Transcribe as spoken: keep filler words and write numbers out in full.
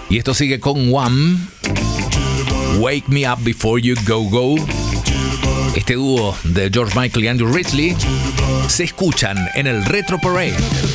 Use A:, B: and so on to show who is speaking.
A: Y esto sigue con Wham, Wake Me Up Before You Go Go. Este dúo de George Michael y Andrew Ridgeley se escuchan en el Retro Parade.